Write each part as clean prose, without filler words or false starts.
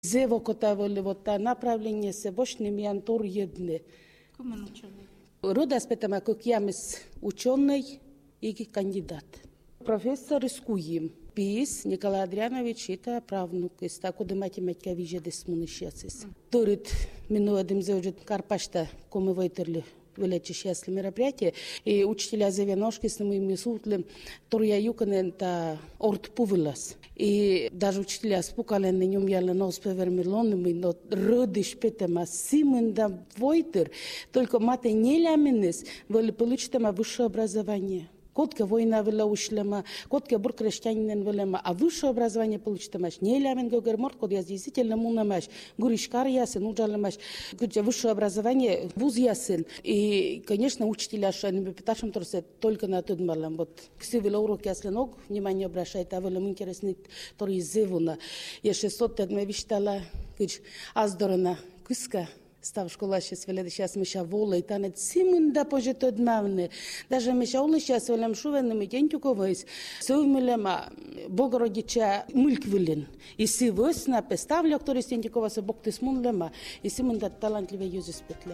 Зево котавали вот та направление се вошними антур едны. Кому ученый? Рода спетама как ямис ученый и кандидат. Профессор Искуим. Пис Николай Адрианович это правнук из такой математика вижу десмунищасис. Торит минуадым заужит Карпашта кому войтерли величие счастливое мероприятие и учителя завеношки с моими сутлем Тория Юканен та орт пувилас. И даже учителя спукали на нем яла нос повермелонными, но родиш петема симында войтер, только маты не ляменес, вели получить высшее образование. Котка война вела ушлема, котка бур крещанин велема, а высшее образование получит маш. Не лямен гогер морд, код я действительно муна маш. Гуришкар ясен, уджал маш. Высшее образование вуз ясен. И, конечно, учителя шанами питашем торсе только на тот малом. Вот ксивила урок ясен ог, внимание обращает, а велем интересный тори зевуна. Я 600 тедме виштала, кыч аздорона кыска. Став школа сейчас велят сейчас миша вола и танец симында пожет одмавны. Даже миша улы сейчас велям шувенными тентюковойс. Совмелема Богородича мыльквилин. И си весна поставлю, который тентюкова се бог ты смунлема. И симында талантливый юзис петлема.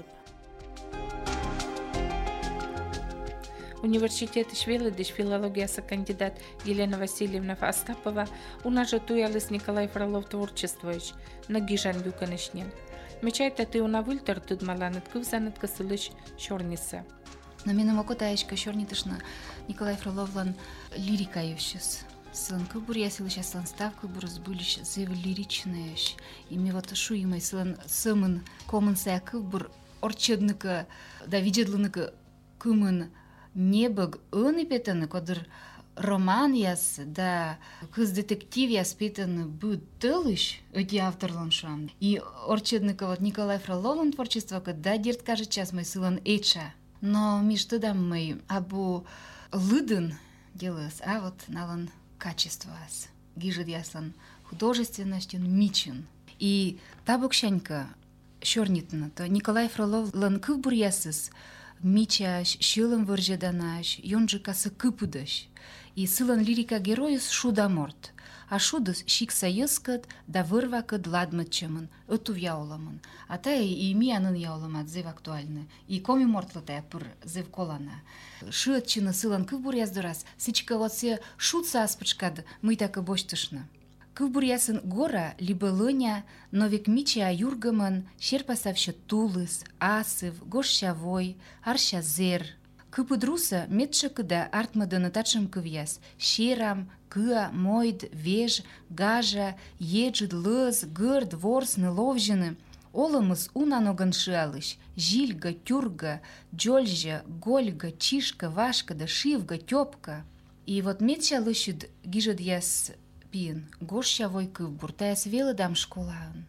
Университет Швелыдыш филологиясы кандидат Елена Васильевна Остапова, у нас же туялыс Николай Фролов творчествуешь, на гижан люканышнен. Мечайта ты у навыльтер тут маланет кывзанет косылыш шорниса. Но менің оқытайышка шорнитышна Николай Фроловлан лирика ющес. Сын кыбур ясилыш аслан ставка бурыз булиш зев лиричныш. И ми вот шуимай сын сымын комынсая кыбур орчедныка да видедлыныка кымын небыг ын ипетаны кодыр роман яс да кыз детектив яс питаны бутылыш эти авторлан шам. И орчедныка вот Николай Фроловлан творчество да дерт кажет час мой сылан эча. Но между дам мы абу лыдын делас, а вот налан качество ас. Гижет яслан художественностью мичин. И табукшанька шорнитна, то Николай Фролов лан кыбур ясыс мичаш, шилым выржеданаш, йонжы касы кыпыдаш. И сылан лирика героюс шудаморт. А шудыс шикса йыскат да вырвакат ладмытчымын, ыту яуламын. А та и миянын яуламат зев актуальны. И коми мортлатая пыр зев колана. Шыатчыны сылан кыбур яздырас, сычка вот се шутса аспычкад мыйтакы боштышны. Кыбур ясын гора либо лыня, новик мича юргамын, шерпасавшы тулыс, асыв, гошшавой, аршазер. Кыпыдруса метші кыда артмадыны тачым кывяс, шерам, кыа, мойд, веж, гажа, еджид, лыз, гырд, ворсны, ловжыны. Олымыз унаноган шиалыш, жильга, тюрга, джольжа, гольга, чишка, вашка да шивга, тёпка. И вот метча лышыд гижид яс пин, гошшавой кывбур, таяс велы дам школаын.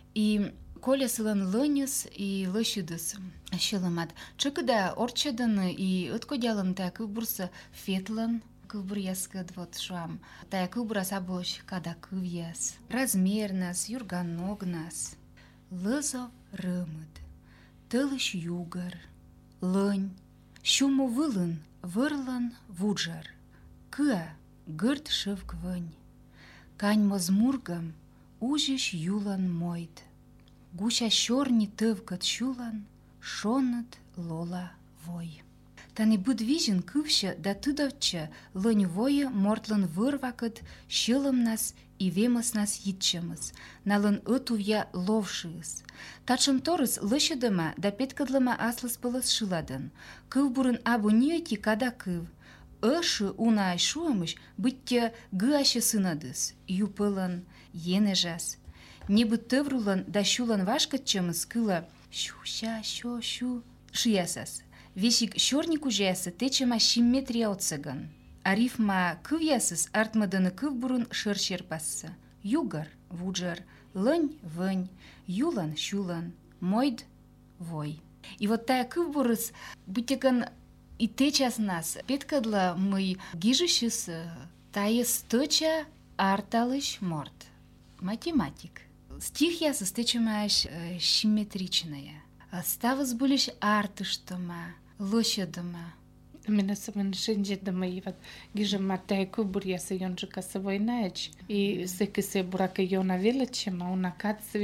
И коля сылан лыныс и лышыдыс шылымат. Чыкыда орчаданы и ыткодялын тая кывбурса фетлан, кывбур яскыд вот шуам. Тая кывбура сабош када кывяс. Размер нас, юрганог нас. Лызов рымыд, тылыш югар, лынь, шуму вылын, вырлан вуджар. Кыа гырт шывк вынь. Кань мозмургам ужиш юлан мойд. Гуша шорни тывкат шулан, шонат лола вой. Тани будвижен кывша да тыдавча лынь вое мортлан вырвакат шылым нас и вемас нас йитчемыз, налын ытувья ловшиыз. Тачым торыс лышыдыма да петкадлыма аслыс пылыс шыладын. Кыв бурын абу ниети када кыв. Ышы уна айшуамыш бытте гыашы сынадыз, юпылын, енежас. Небы тыврулан да шулан вашкатчымыз кыла щу-ща, щу-щу шиясас. Вешик шорник ужаясы течема симметрия отсыган. Арифма кыв ясыс артмадыны кыв бурын шыр пассы. Югар, вуджар, лынь, вынь, юлан, щулан, мойд, вой. И вот тая кыв бурыс бытекан и течас нас. Петкадла мы гижышыс таес тыча арталыш морт. Математик. Стих ясыс течемаш симметричная. Ставыз булиш артыштыма, лошадыма. Minä sanon wszędzie domaivat, gdzie matai kuburia se jonczyka se voi näeć. I se se buraka jona village ma una katse